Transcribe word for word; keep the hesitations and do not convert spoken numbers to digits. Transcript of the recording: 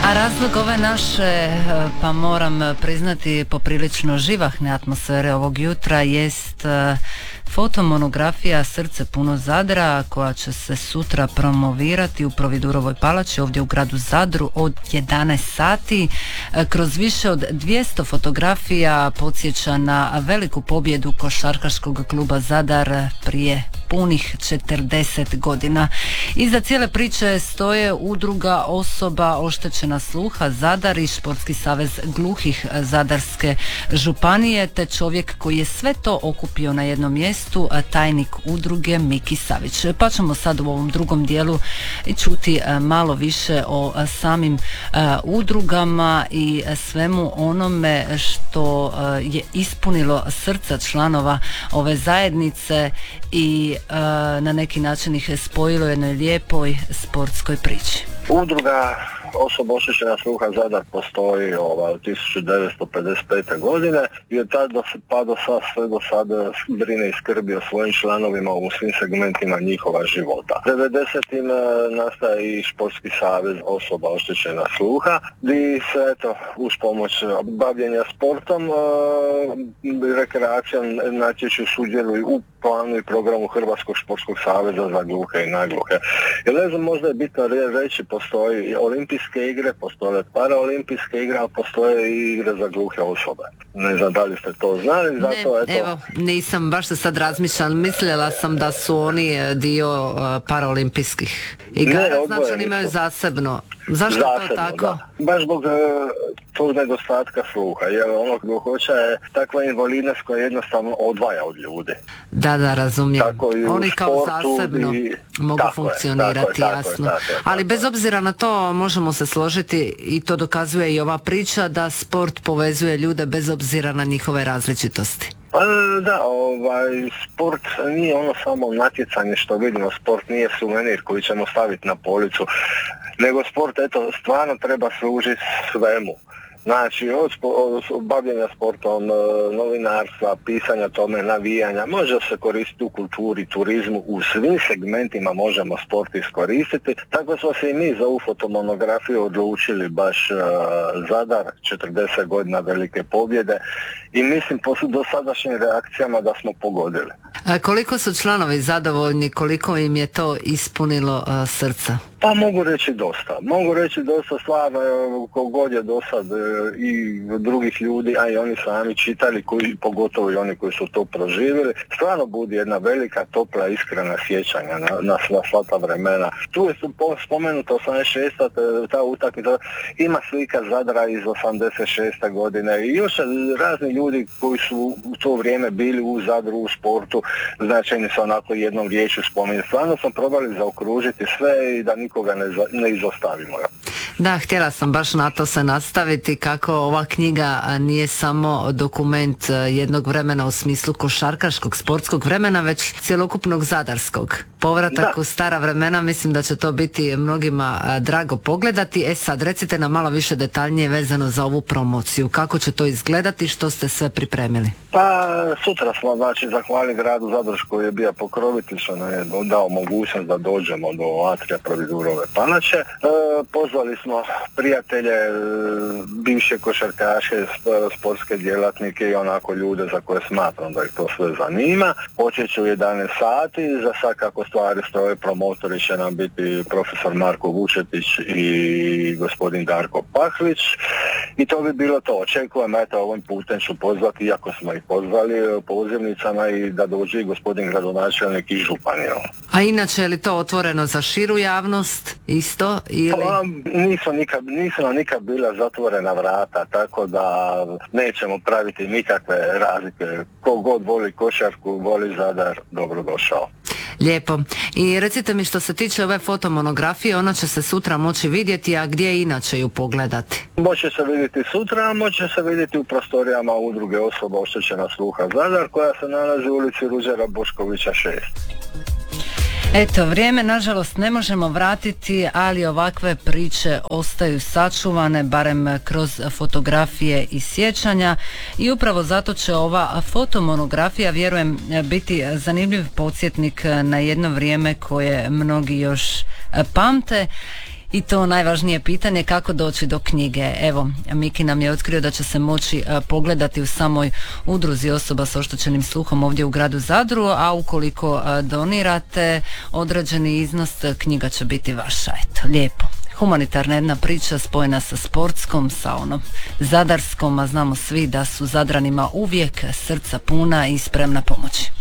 A razlog ove naše, pa moram priznati, poprilično živahne atmosfere ovog jutra jest fotomonografija Srce puno Zadra, koja će se sutra promovirati u Providurovoj palači ovdje u gradu Zadru od jedanaest sati. Kroz više od dvjesto fotografija podsjeća na veliku pobjedu košarkaškog kluba Zadar prije punih četrdeset godina. Iza cijele priče stoje udruga osoba oštećena sluha Zadar i Športski savez gluhih Zadarske županije, te čovjek koji je sve to okupio na jednom mjestu, tajnik udruge Miki Savić. Pa ćemo sad u ovom drugom dijelu čuti malo više o samim udrugama i svemu onome što je ispunilo srca članova ove zajednice i na neki način ih je spojilo u jednoj lijepoj sportskoj priči. Udruga osoba oštećena sluha Zadar postoji ova, od tisuću devetsto pedeset pete. godine i od tada pa do sad, sve do sada brine i skrbi o svojim članovima u svim segmentima njihova života. devedesetim nastaje i Športski savez osoba oštećena sluha, gdje se eto, uz pomoć bavljenja sportom i rekreacijom natječu sudjeluju u planu i programu Hrvatskog športskog saveza za gluhe i nagluhe. Jer ne znam, možda je bitno reći, postoji olimpijske igre, postoje paraolimpijske igre, a postoje i igre za gluhe osobe. Ne znam da li ste to znali, zato ne, eto... Evo, nisam, baš se sad razmišljam, mislila sam da su oni dio uh, paraolimpijskih igara, ne, znači oni imaju zasebno. Zašto zasebno, to tako? Da. Baš zbog uh, tog nedostatka sluha, jer ono gluhoća je takva invalidnost koja jednostavno odvaja od ljudi. Da, da, razumijem. Oni kao zasebno i... mogu tako funkcionirati, je, tako je, jasno. tako je, tako je, ali tako bez obzira na to možemo se složiti, i to dokazuje i ova priča, da sport povezuje ljude bez obzira na njihove različitosti. Pa da, ovaj, sport nije ono samo natjecanje što vidimo, sport nije suvenir koji ćemo staviti na policu, nego sport, eto, stvarno treba služiti svemu. Znači, od, od bavljenja sportom, novinarstva, pisanja tome, navijanja, može se koristiti u kulturi, turizmu, u svim segmentima možemo sport iskoristiti. Tako smo se i mi za ovu fotomonografiju odlučili baš uh, Zadar, četrdeset godina velike pobjede, i mislim po dosadašnjim reakcijama da smo pogodili. A koliko su članovi zadovoljni, koliko im je to ispunilo uh, srca? Pa mogu reći dosta. Mogu reći dosta, stvarno, kogod je do sad i drugih ljudi, a i oni sami čitali, koji, pogotovo i oni koji su to proživjeli, stvarno budi jedna velika, topla, iskrena sjećanja na, na sva, sva ta vremena. Tu je spomenuto osamdeset šesta. ta utakmica, ima slika Zadra iz osamdeset šeste. godine i još razni ljudi koji su u to vrijeme bili u Zadru, u sportu, značajni su onako jednom riječju spomenuti. Stvarno smo probali zaokružiti sve i da nikoga ne, ne izostavimo. Da, htjela sam baš na to se nastaviti, kako ova knjiga nije samo dokument jednog vremena u smislu košarkaškog, sportskog vremena, već cjelokupnog zadarskog. Povratak da. u stara vremena, mislim da će to biti mnogima drago pogledati. E sad, recite nam malo više detaljnije vezano za ovu promociju. Kako će to izgledati, što ste sve pripremili? Pa sutra smo, znači, zahvalili gradu Zadru koji je bio pokrovitelj, što nam je dao mogućnost da dođemo do atrija Providurove palače. E, pozvali smo prijatelje, bivše košarkaše, sportske djelatnike i onako ljude za koje smatram da ih to sve zanima. Počet će u jedanaest sati, za sad kako stvari stoje, promotori će nam biti profesor Marko Vučetić i gospodin Darko Pahlić, i to bi bilo to. Očekujem, eto, ovim putem ću pozvati, iako smo ih pozvali pozivnicama, i da dođe i gospodin gradonačelnik i županija. A inače, je li to otvoreno za širu javnost isto? Ili... Pa, nisu nikad, nisu nam nikad bila zatvorena vrata, tako da nećemo praviti nikakve razlike. Kogod voli košarku, voli Zadar, dobrodošao. Lijepo. I recite mi, što se tiče ove fotomonografije, ona će se sutra moći vidjeti, a gdje inače ju pogledati? Moće se vidjeti sutra, a moće se vidjeti u prostorijama udruge osoba oštećena sluha Zadar, koja se nalazi u ulici Ruđera Boškovića šest. Eto, vrijeme nažalost ne možemo vratiti, ali ovakve priče ostaju sačuvane, barem kroz fotografije i sjećanja, i upravo zato će ova fotomonografija, vjerujem, biti zanimljiv podsjetnik na jedno vrijeme koje mnogi još pamte. I to najvažnije pitanje, kako doći do knjige. Evo, Miki nam je otkrio da će se moći pogledati u samoj udruzi osoba s oštećenim sluhom ovdje u gradu Zadru, a ukoliko donirate određeni iznos, knjiga će biti vaša. Eto, lijepo. Humanitarna jedna priča spojena sa sportskom, sa onom zadarskom, a znamo svi da su Zadranima uvijek srca puna i spremna pomoći.